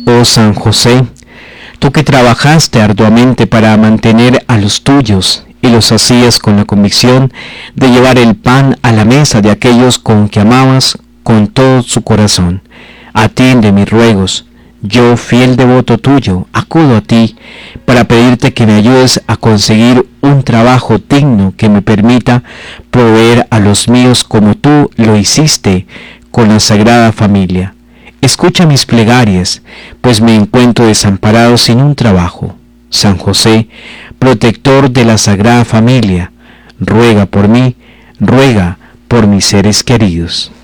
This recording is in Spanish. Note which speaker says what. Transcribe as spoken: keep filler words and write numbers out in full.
Speaker 1: Oh San José, tú que trabajaste arduamente para mantener a los tuyos y los hacías con la convicción de llevar el pan a la mesa de aquellos con que amabas con todo su corazón, atiende mis ruegos. Yo, fiel devoto tuyo, acudo a ti para pedirte que me ayudes a conseguir un trabajo digno que me permita proveer a los míos como tú lo hiciste con la Sagrada Familia. Escucha mis plegarias, pues me encuentro desamparado sin un trabajo. San José, protector de la Sagrada Familia, ruega por mí, ruega por mis seres queridos.